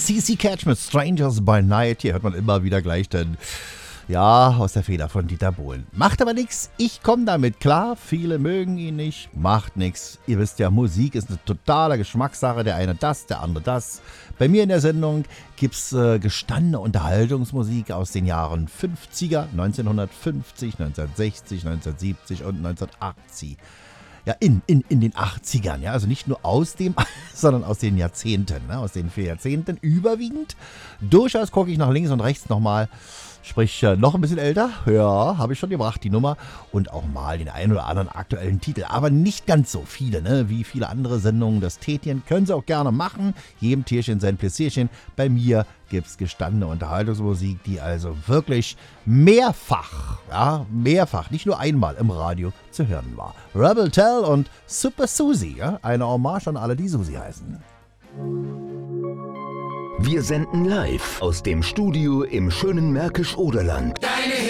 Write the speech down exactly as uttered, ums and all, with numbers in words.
C C Catch mit Strangers by Night. Hier hört man immer wieder gleich den, ja, aus der Feder von Dieter Bohlen. Macht aber nichts, ich komme damit klar. Viele mögen ihn nicht, macht nichts. Ihr wisst ja, Musik ist eine totale Geschmackssache. Der eine das, der andere das. Bei mir in der Sendung gibt es äh, gestandene Unterhaltungsmusik aus den Jahren fünfziger, neunzehnhundertfünfzig, neunzehnhundertsechzig, neunzehnhundertsiebzig und neunzehnhundertachtzig. Ja, in, in, in den achtzigern, ja, also nicht nur aus dem, sondern aus den Jahrzehnten, ne? Aus den vier Jahrzehnten überwiegend. Durchaus gucke ich nach links und rechts nochmal, sprich äh, noch ein bisschen älter, ja, habe ich schon gebracht, die Nummer, und auch mal den einen oder anderen aktuellen Titel, aber nicht ganz so viele, ne, wie viele andere Sendungen. Das Tätchen können Sie auch gerne machen, jedem Tierchen sein Pläsierchen. Bei mir gibt es gestandene Unterhaltungsmusik, die also wirklich mehrfach, ja, mehrfach, nicht nur einmal im Radio zu hören war. Rebel Tell und Super Susie, ja, eine Hommage an alle, die Susie heißen. Wir senden live aus dem Studio im schönen Märkisch-Oderland.